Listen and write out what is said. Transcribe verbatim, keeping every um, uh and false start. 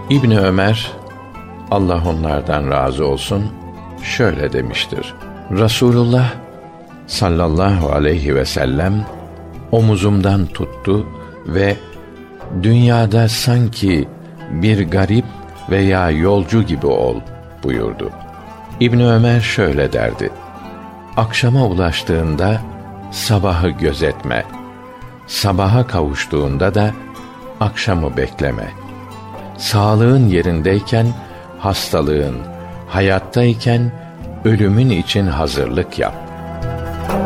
İbni Ömer, Allah onlardan razı olsun, şöyle demiştir: Resulullah sallallahu aleyhi ve sellem omuzumdan tuttu ve dünyada sanki bir garip veya yolcu gibi ol buyurdu. İbni Ömer şöyle derdi: akşama ulaştığında sabahı gözetme, sabaha kavuştuğunda da akşamı bekleme. Sağlığın yerindeyken hastalığın, hayattayken ölümün için hazırlık yap.